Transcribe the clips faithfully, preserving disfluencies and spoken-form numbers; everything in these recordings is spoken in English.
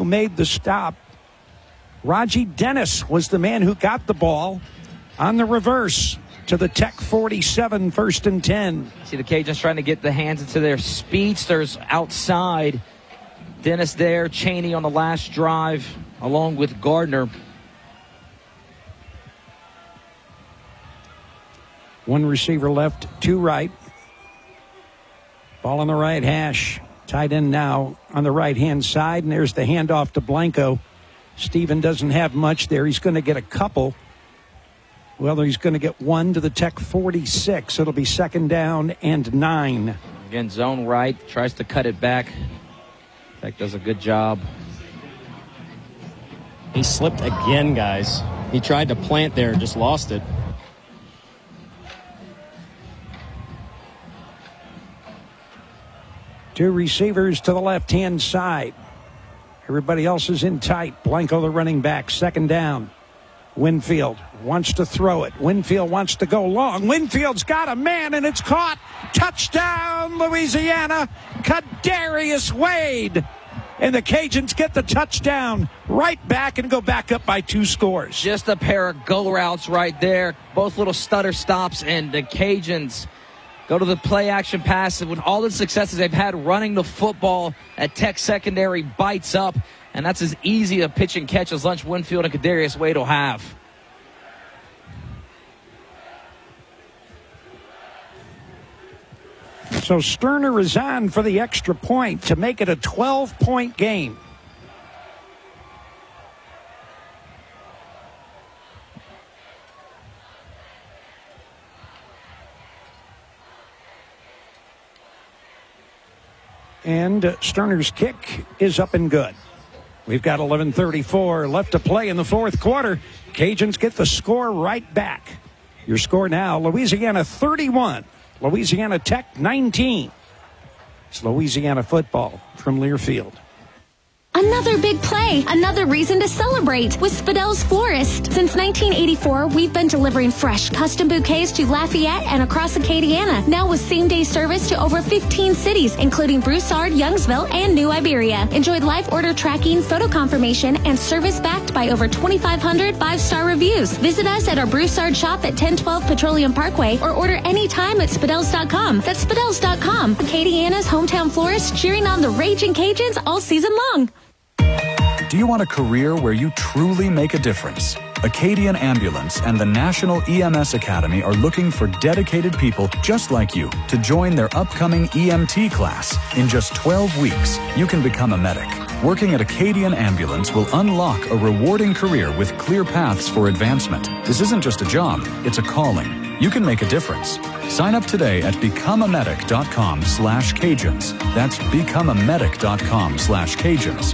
made the stop. Raji Dennis was the man who got the ball on the reverse to the Tech forty-seven, first and ten. See the Cajuns trying to get the hands into their speedsters outside. Dennis there, Cheney on the last drive, along with Gardner. One receiver left, two right. Ball on the right hash. Tight end now on the right-hand side, and there's the handoff to Blanco. Steven doesn't have much there. He's going to get a couple. Well, he's going to get one to the Tech forty-six. It'll be second down and nine. Again, zone right. Tries to cut it back. Tech does a good job. He slipped again, guys. He tried to plant there, just lost it. Two receivers to the left-hand side. Everybody else is in tight. Blanco, the running back, second down. Winfield wants to throw it. Winfield wants to go long. Winfield's got a man, and it's caught. Touchdown, Louisiana. Kadarius Wade. And the Cajuns get the touchdown right back and go back up by two scores. Just a pair of go routes right there. Both little stutter stops, and the Cajuns go to the play-action pass. With all the successes they've had running the football, at Tech secondary bites up, and that's as easy a pitch and catch as Lunch Winfield and Kadarius Wade will have. So Sterner is on for the extra point to make it a twelve-point game. And Sterner's kick is up and good. We've got eleven thirty-four left to play in the fourth quarter. Cajuns get the score right back. Your score now, Louisiana thirty-one, Louisiana Tech nineteen. It's Louisiana football from Learfield. Another big play, another reason to celebrate with Spadel's Florist. Since nineteen eighty-four, we've been delivering fresh custom bouquets to Lafayette and across Acadiana. Now with same-day service to over fifteen cities, including Broussard, Youngsville, and New Iberia. Enjoy live order tracking, photo confirmation, and service backed by over twenty-five hundred five-star reviews. Visit us at our Broussard shop at ten twelve Petroleum Parkway or order anytime at Spadels dot com. That's Spadels dot com. Acadiana's hometown florist cheering on the Raging Cajuns all season long. Do you want a career where you truly make a difference? Acadian Ambulance and the National E M S Academy are looking for dedicated people just like you to join their upcoming E M T class. In just twelve weeks, you can become a medic. Working at Acadian Ambulance will unlock a rewarding career with clear paths for advancement. This isn't just a job, it's a calling. You can make a difference. Sign up today at become a medic dot com slash Cajuns. That's become a medic dot com slash Cajuns.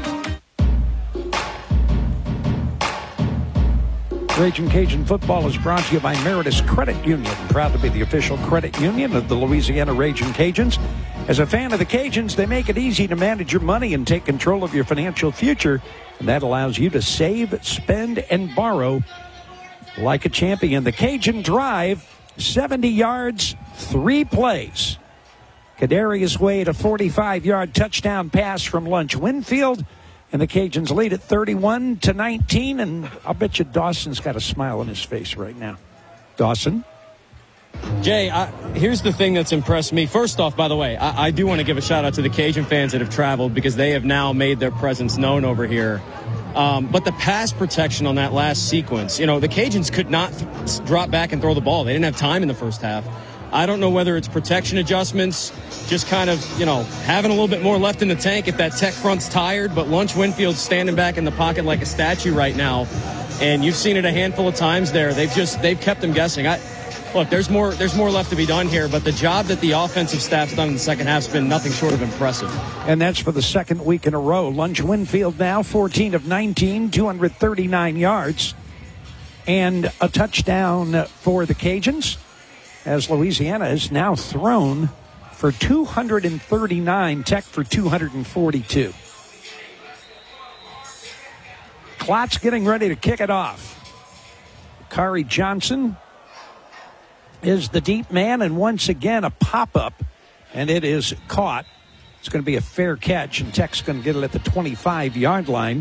Raging Cajun football is brought to you by Meritus Credit Union. Proud to be the official credit union of the Louisiana Raging Cajuns. As a fan of the Cajuns, they make it easy to manage your money and take control of your financial future. And that allows you to save, spend, and borrow like a champion. The Cajun Drive, seventy yards, three plays. Kadarius Wade, a forty-five-yard touchdown pass from Lunch Winfield. And the Cajuns lead at thirty-one to nineteen, and I'll bet you Dawson's got a smile on his face right now. Dawson? Jay, I, here's the thing that's impressed me. First off, by the way, I, I do want to give a shout-out to the Cajun fans that have traveled because they have now made their presence known over here. Um, but the pass protection on that last sequence, you know, the Cajuns could not th- drop back and throw the ball. They didn't have time in the first half. I don't know whether it's protection adjustments, just kind of, you know, having a little bit more left in the tank if that Tech front's tired, but Lunch Winfield's standing back in the pocket like a statue right now, and you've seen it a handful of times there. They've just, they've kept them guessing. I, look, there's more, there's more left to be done here, but the job that the offensive staff's done in the second half has been nothing short of impressive. And that's for the second week in a row. Lunch Winfield now fourteen of nineteen, two hundred thirty-nine yards, and a touchdown for the Cajuns, as Louisiana is now thrown for two hundred thirty-nine, Tech for two hundred forty-two. Klotz getting ready to kick it off. Kari Johnson is the deep man, and once again a pop-up, and it is caught. It's going to be a fair catch, and Tech's going to get it at the twenty-five-yard line.